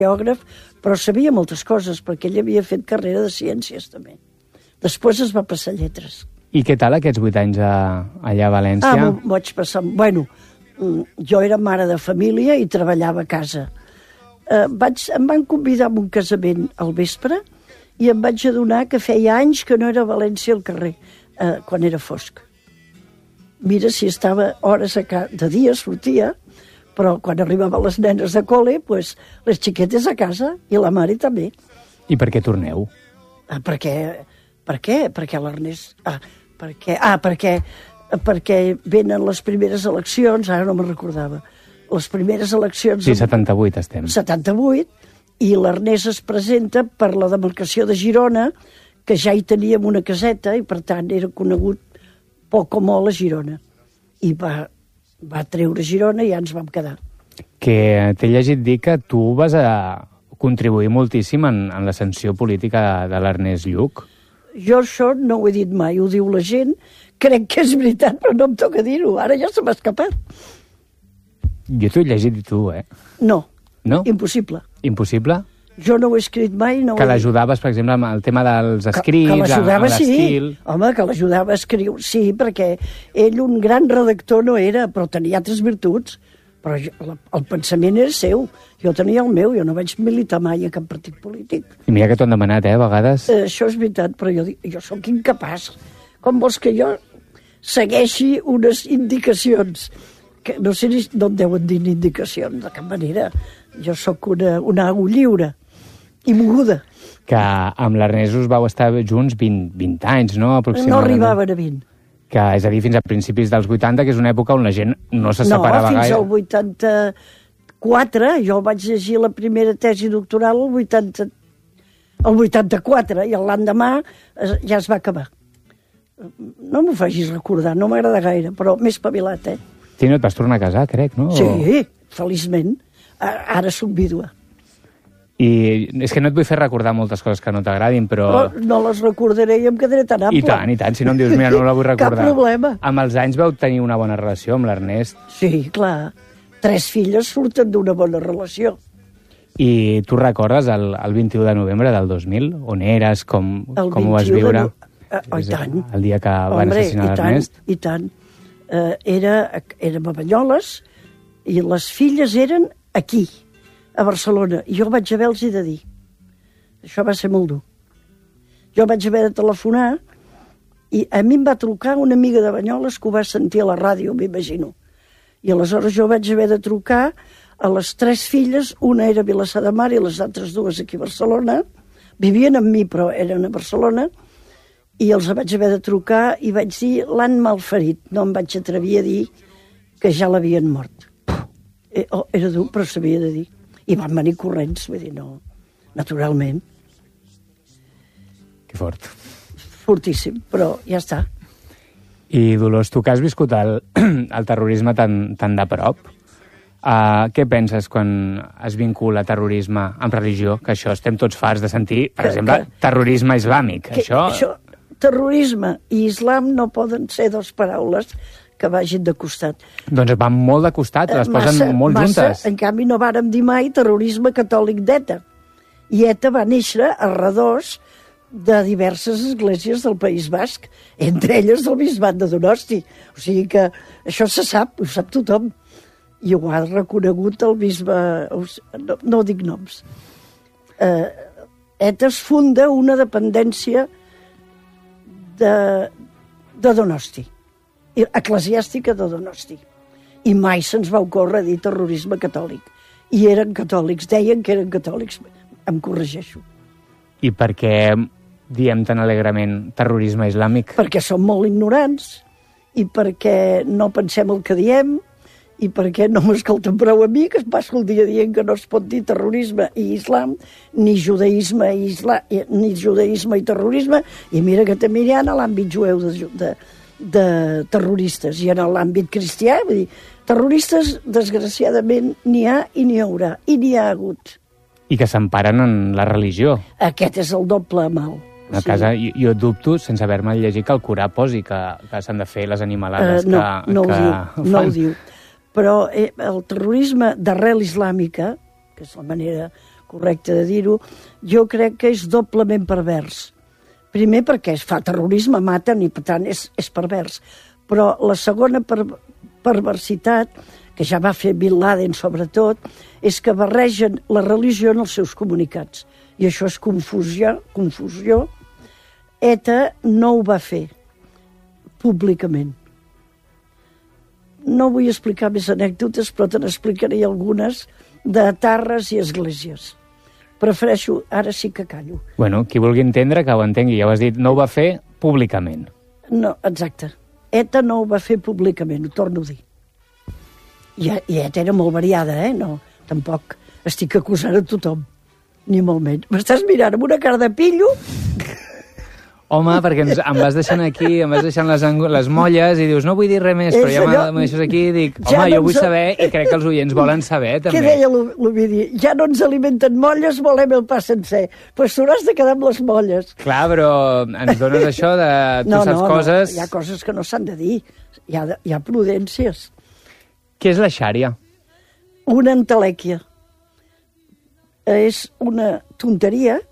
geògraf, però sabia moltes coses, perquè ell havia fet carrera de ciències, també. Després es va passar a lletres. I què tal aquests 8 anys allà a València? Vaig passar... Bueno, jo era mare de família i treballava a casa. Em van convidar a un casament al vespre i em vaig adonar que feia anys que no era a València al carrer, quan era fosc. Mira, si estava hores de dia, sortia, però quan arribaven les nenes de col·le, pues, les xiquetes a casa i la mare també. I per què torneu? Per què? Perquè l'Ernest... Perquè venen les primeres eleccions, ara no me'n recordava, les primeres eleccions... Sí, 78 estem. 78, i l'Ernest es presenta per la demarcació de Girona, que ja hi teníem una caseta, i per tant era conegut poc o molt a Girona. I va treure Girona i ja ens vam quedar. Que t'he llegit dir que tu vas contribuir moltíssim en l'ascensió política de l'Ernest Lluch. Jo això no ho he dit mai, ho diu la gent, crec que és veritat, però no em toca dir-ho, ara ja se m'ha escapat. Jo t'ho he llegit i tu, No, no? Impossible. Impossible? Jo no ho he escrit mai. No que l'ajudaves, per exemple, amb el tema dels escrits, que l'ajudava, amb l'estil... Sí. Home, que l'ajudava a escriure, sí, perquè ell un gran redactor no era, però tenia altres virtuts. Però el pensament era seu. Jo tenia el meu, jo no vaig militar mai a cap partit polític. I mira que t'ho han demanat, a vegades. Això és veritat, però jo sóc incapaç. Com vols que jo segueixi unes indicacions? Que no sé d'on deuen dir indicacions, de cap manera. Jo sóc una au lliure i moguda. Que amb l'Ernest us vau estar junts 20 anys, no? No arribaven a 20. Que, és a dir, fins a principis dels 80, que és una època on la gent no se separava gaire. No, fins al 84, jo vaig llegir la primera tesi doctoral el 84, i l'endemà ja es va acabar. No m'ho facis recordar, no m'agrada gaire, però m'he espavilat, Sí, no et vas tornar a casar, crec, no? Sí, feliçment. Ara soc vídua. I és que no et vull fer recordar moltes coses que no t'agradin, però... No les recordaré i em quedaré tan ample. I tant, si no em dius, mira, no la vull recordar. Cap problema. Amb els anys vau tenir una bona relació amb l'Ernest. Sí, clar. 3 filles surten d'una bona relació. I tu recordes el 21 de novembre del 2000? On eres? Com ho vas viure? I tant. El dia que van assassinar l'Ernest? I tant. Érem a Banyoles i les filles eren aquí, a Barcelona, i jo vaig haver-los de dir. Això va ser molt dur. Jo vaig haver de telefonar i a mi em va trucar una amiga de Banyoles que ho va sentir a la ràdio, m'imagino. I aleshores jo vaig haver de trucar a les 3 filles, una era a Vilassar de Mar i les altres 2 aquí a Barcelona. Vivien amb mi, però eren a Barcelona, i els vaig haver de trucar i vaig dir l'han malferit. No em vaig atrevir a dir que ja l'havien mort. Era dur, però s'havia de dir. I van venir corrents, vull dir, no, naturalment. Que fort. Fortíssim, però ja està. I Dolors, tu que has viscut el terrorisme tan de prop, què penses quan es vincula terrorisme amb religió? Que això estem tots farts de sentir, per exemple, terrorisme islàmic. Això, terrorisme i islam no poden ser 2 paraules que vagin de costat. Doncs van molt de costat, les posen molt juntes. En canvi, no vàrem dir mai terrorisme catòlic d'ETA. I ETA va néixer a redós de diverses esglésies del País Basc, entre elles del bisbat de Donosti. O sigui que això se sap, ho sap tothom. I ho ha reconegut el bisbe... No dic noms. ETA es funda una dependència de Donosti, eclesiàstica de Donosti. I mai se'ns va ocórrer dir terrorisme catòlic. I eren catòlics, deien que eren catòlics. Em corregeixo. I per què diem tan alegrement terrorisme islàmic? Perquè som molt ignorants, i perquè no pensem el que diem, i perquè no m'escolten prou a mi, que es passo el dia dient que no es pot dir terrorisme i islam, ni judaïsme i terrorisme, i mira que també hi ha en l'àmbit jueu de terroristes, i en l'àmbit cristià, vull dir, terroristes, desgraciadament, n'hi ha i n'hi haurà, i n'hi ha hagut. I que s'emparen en la religió. Aquest és el doble mal. A casa, jo dubto, sense haver-me llegit, que el Corà posi que s'han de fer les animalades no ho diu. Però el terrorisme d'arrel islàmica, que és la manera correcte de dir-ho, jo crec que és doblement pervers. Primer perquè es fa terrorisme, maten i per tant és pervers. Però la segona perversitat, que ja va fer Bin Laden sobretot, és que barregen la religió en els seus comunicats. I això és confusió. ETA no ho va fer públicament. No vull explicar més anècdotes, però te n'explicaré algunes de tarres i esglésies. Prefereixo, ara sí que callo. Bueno, qui vulgui entendre, que ho entengui. Ja ho has dit, no ho va fer públicament. No, exacte. ETA no ho va fer públicament, ho torno a dir. I ETA era molt variada, No, tampoc estic acusant a tothom, ni molt menys. M'estàs mirant amb una cara de pillo? Home, perquè em vas deixant aquí, em vas deixant les molles i dius, no vull dir res més, però ja m'ho deixes aquí i dic, home, jo vull saber i crec que els oients volen saber, també. Què deia l'Ovidi? Ja no ens alimenten molles, volem el pa sencer. Pues t'hauràs de quedar amb les molles. Clar, però ens dones això de... Tu saps coses... No, hi ha coses que no s'han de dir. Hi ha prudències. Què és la xària? Una entelèquia. És una tonteria,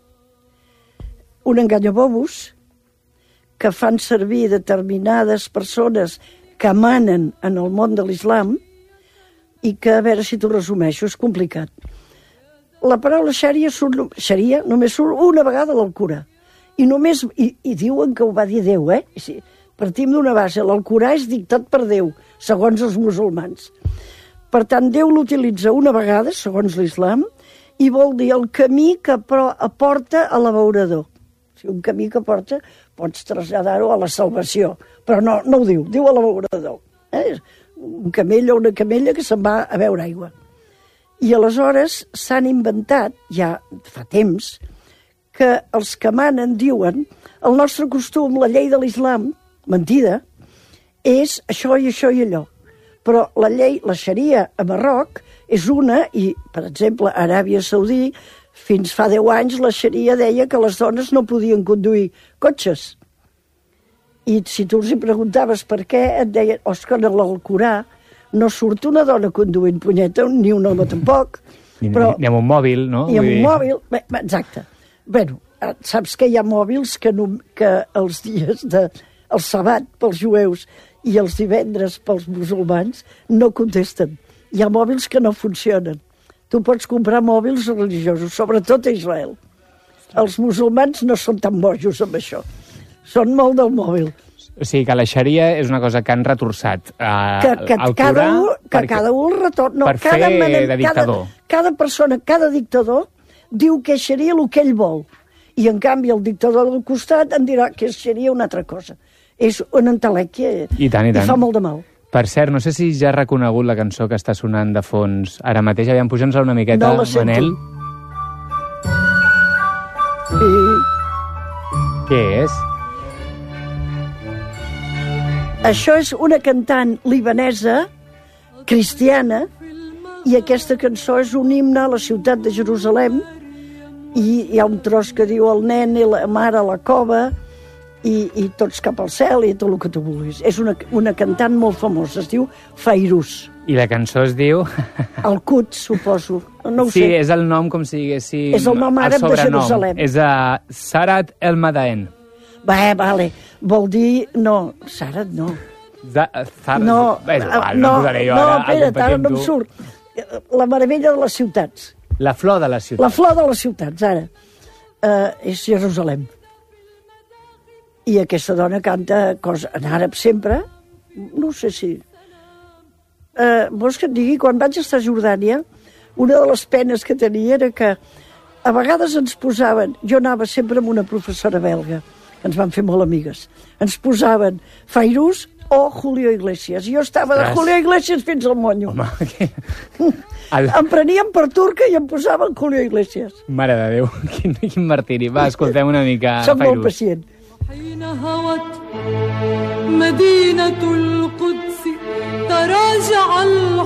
un enganyabobos que fan servir determinades persones que manen en el món de l'islam i que, a veure si t'ho resumeixo, és complicat. La paraula xaria només surt una vegada a l'Alcorà. I diuen que ho va dir Déu, Si partim d'una base, l'Alcorà és dictat per Déu, segons els musulmans. Per tant, Déu l'utilitza una vegada, segons l'islam, i vol dir el camí que aporta a l'abeurador. Un camí que porta, pots traslladar-ho a la salvació, però no ho diu a l'abeurador. Un camell o una camella que se'n va a beure aigua. I aleshores s'han inventat, ja fa temps, que els que manen diuen el nostre costum, la llei de l'islam, mentida, és això i això i allò. Però la llei, la xaria a Marroc, és una, i, per exemple, a Aràbia Saudí, fins fa 10 anys la xaria deia que les dones no podien conduir cotxes. I si tu els hi preguntaves per què, et deien, que en l'Alcorà no surt una dona conduint punyeta, ni un home tampoc. Ni amb un mòbil, no? Ni amb un mòbil, exacte. Bueno, saps que hi ha mòbils que els dies el sabat pels jueus i els divendres pels musulmans no contesten. Hi ha mòbils que no funcionen. Tu pots comprar mòbils religiosos, sobretot a Israel. Els musulmans no són tan bojos amb això. Són molt del mòbil. O sigui que la xaria és una cosa que han retorçat al Corà cada un el retorna. Per fer de dictador. Cada persona, cada dictador, diu que és xaria el que ell vol. I, en canvi, el dictador del costat en dirà que és xaria una altra cosa. És una entelèquia i fa molt de mal. Per cert, no sé si ja has reconegut la cançó que està sonant de fons ara mateix. Aviam, puja'ns-la una miqueta, no la sento. Manel. Sí. Què és? Això és una cantant libanesa, cristiana, i aquesta cançó és un himne a la ciutat de Jerusalem, i hi ha un tros que diu el nen i la mare a la cova, i tots cap al cel i tot el que tu vulguis. És una cantant molt famosa, es diu Fairuz. I la cançó es diu... El Quds, suposo. No ho sé. Sí, és el nom com si diguéssim... És el nom àrab de Jerusalem. És Sarat El Madaen. Vale. Vol dir... No, Sarat no. No, posaré jo ara. Espera't, ara no em surt. La meravella de les ciutats. La flor de les ciutats. La flor de les ciutats, ara. És Jerusalem. I aquesta dona canta cosa en àrab sempre, no sé si... vols que et digui, quan vaig estar a Jordània, una de les penes que tenia era que a vegades ens posaven, jo anava sempre amb una professora belga, que ens van fer molt amigues, ens posaven Fairuz o Julio Iglesias. Jo estava de Julio Iglesias fins al monyo. Home, em prenien per turca i em posaven Julio Iglesias. Mare de Déu, quin martiri. Va, escoltem una mica Fairuz. Soc molt pacient. حين هوت مدينة القدس تراجع